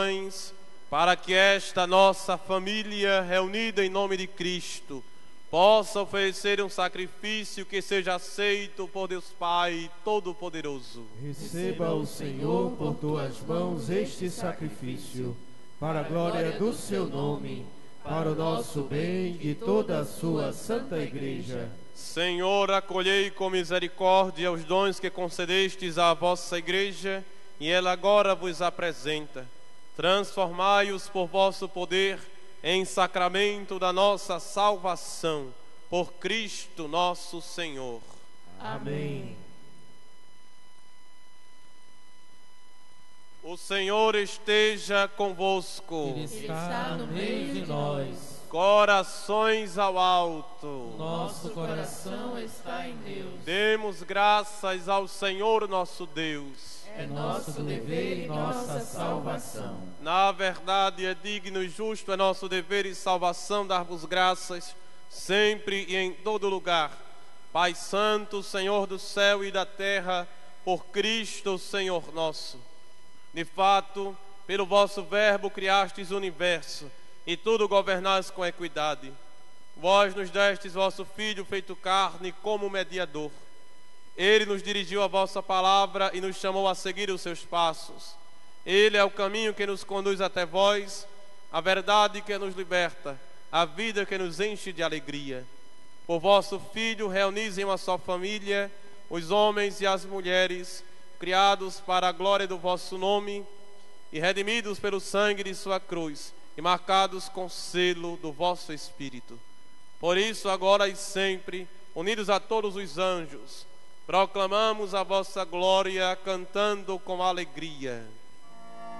para que esta nossa família, reunida em nome de Cristo, possa oferecer um sacrifício que seja aceito por Deus Pai Todo-Poderoso. Receba o Senhor por tuas mãos este sacrifício, para a glória do seu nome, para o nosso bem e toda a sua santa Igreja. Senhor, acolhei com misericórdia os dons que concedestes à vossa Igreja, e ela agora vos apresenta. Transformai-os por vosso poder em sacramento da nossa salvação, por Cristo nosso Senhor. Amém. O Senhor esteja convosco. Ele está no meio de nós. Corações ao alto. Nosso coração está em Deus. Demos graças ao Senhor nosso Deus. É nosso dever e nossa salvação. Na verdade, é digno e justo, é nosso dever e salvação dar-vos graças, sempre e em todo lugar. Pai Santo, Senhor do céu e da terra, por Cristo, Senhor nosso. De fato, pelo vosso verbo criastes o universo, e tudo governais com equidade. Vós nos destes vosso Filho feito carne como mediador. Ele nos dirigiu a vossa palavra e nos chamou a seguir os seus passos. Ele é o caminho que nos conduz até vós, a verdade que nos liberta, a vida que nos enche de alegria. Por vosso Filho reunis em uma só família os homens e as mulheres, criados para a glória do vosso nome e redimidos pelo sangue de sua cruz e marcados com selo do vosso Espírito. Por isso, agora e sempre, unidos a todos os anjos, proclamamos a vossa glória cantando com alegria.